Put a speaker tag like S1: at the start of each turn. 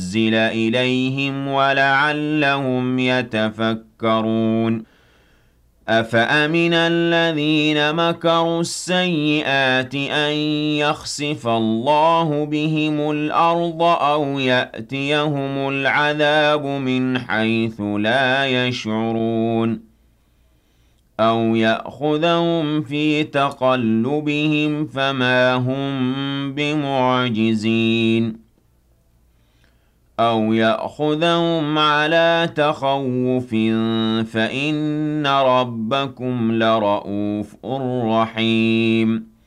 S1: نُزِّلَ إِلَيْهِمْ وَلَعَلَّهُمْ يَتَفَكَّرُونَ أَفَأَمِنَ الَّذِينَ مَكَرُوا السَّيِّئَاتِ أَن يَخْسِفَ اللَّهُ بِهِمُ الْأَرْضَ أَوْ يَأْتِيَهُمُ الْعَذَابُ مِنْ حَيْثُ لَا يَشْعُرُونَ أَوْ يَأْخُذَهُمْ فِي تَقَلُّبِهِمْ فَمَا هُم بِمُعْجِزِينَ أَوْ يَأْخُذَهُمْ عَلَىٰ تَخَوُّفٍ فَإِنَّ رَبَّكُمْ لَرَءُوفٌ رَّحِيمٌ